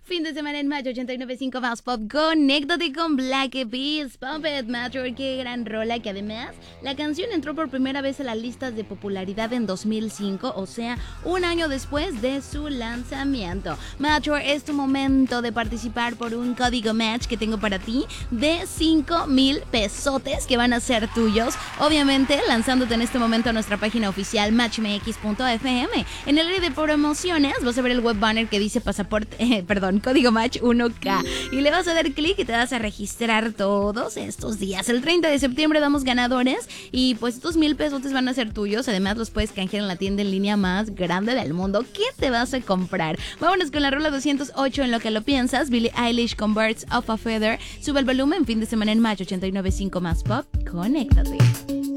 Fin de semana en Macho 89.5 más pop. Conéctate con Black Eyed Peas, Pump It, Macho. Qué gran rola, que además la canción entró por primera vez a las listas de popularidad en 2005, o sea, un año después de su lanzamiento. Macho, es tu momento de participar por un código match que tengo para ti de 5,000 pesotes que van a ser tuyos. Obviamente, lanzándote en este momento a nuestra página oficial matchmx.fm. En el área de promociones vas a ver el web banner que dice código match 1K, y le vas a dar clic y te vas a registrar todos estos días. El 30 de septiembre damos ganadores y pues estos 1,000 pesotes van a ser tuyos. Además los puedes canjear en la tienda en línea más grande del mundo. ¿Qué te vas a comprar? Vámonos con la rola 208 en lo que lo piensas. Billie Eilish con Birds of a Feather. Sube el volumen. Fin de semana en Match 89.5 más pop. Conéctate.